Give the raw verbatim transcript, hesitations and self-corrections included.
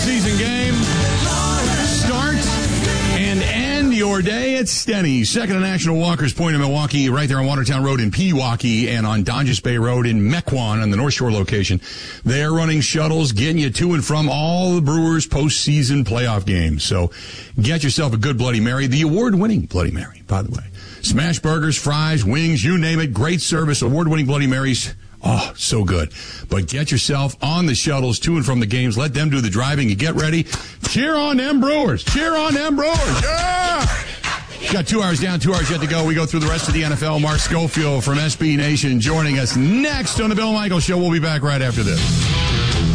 postseason game. Start and end your day at Stenny's. Second to National Walker's Point in Milwaukee, right there on Watertown Road in Pewaukee and on Donges Bay Road in Mequon on the North Shore location. They're running shuttles, getting you to and from all the Brewers postseason playoff games. So get yourself a good Bloody Mary, the award-winning Bloody Mary, by the way. Smash burgers, fries, wings, you name it. Great service, award-winning Bloody Marys. Oh, so good. But get yourself on the shuttles to and from the games. Let them do the driving. You get ready. Cheer on them Brewers. Cheer on them Brewers. Yeah! Got two hours down, two hours yet to go. We go through the rest of the N F L. Mark Schofield from S B Nation joining us next on the Bill Michaels Show. We'll be back right after this.